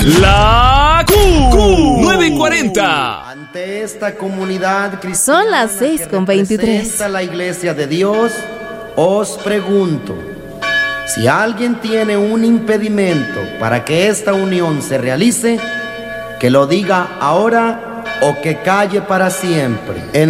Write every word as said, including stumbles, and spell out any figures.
La Q nueve cuarenta. Ante esta comunidad cristiana, son las seis con veintitrés. La Iglesia de Dios, os pregunto, si alguien tiene un impedimento para que esta unión se realice, que lo diga ahora o que calle para siempre. En